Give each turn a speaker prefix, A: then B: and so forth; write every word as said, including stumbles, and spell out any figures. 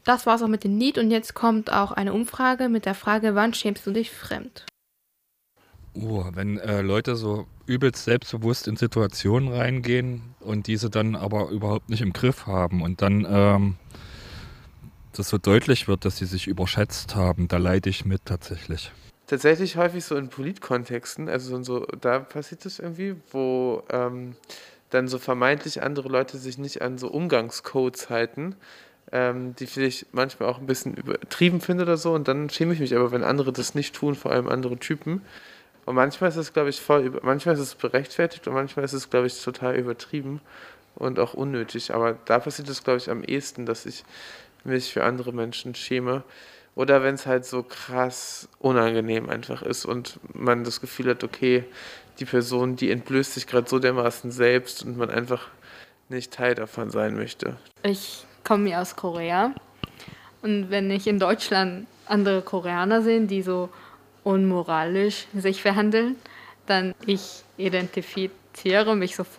A: Das war's auch mit dem Lied und jetzt kommt auch eine Umfrage mit der Frage, wann schämst du dich fremd?
B: Uh, wenn äh, Leute so übelst selbstbewusst in Situationen reingehen und diese dann aber überhaupt nicht im Griff haben und dann ähm, das so deutlich wird, dass sie sich überschätzt haben, da leide ich mit tatsächlich.
C: Tatsächlich häufig so in Politkontexten, also in so, da passiert das irgendwie, wo ähm, dann so vermeintlich andere Leute sich nicht an so Umgangscodes halten, ähm, die vielleicht manchmal auch ein bisschen übertrieben finde oder so. Und dann schäme ich mich aber, wenn andere das nicht tun, vor allem andere Typen. Und manchmal ist es, glaube ich, voll, über- manchmal ist es berechtfertigt und manchmal ist es, glaube ich, total übertrieben und auch unnötig. Aber da passiert es, glaube ich, am ehesten, dass ich mich für andere Menschen schäme. Oder wenn es halt so krass unangenehm einfach ist und man das Gefühl hat, okay, die Person, die entblößt sich gerade so dermaßen selbst und man einfach nicht Teil davon sein möchte.
A: Ich komme ja aus Korea und wenn ich in Deutschland andere Koreaner sehe, die so unmoralisch sich verhandeln, dann ich identifiziere mich sofort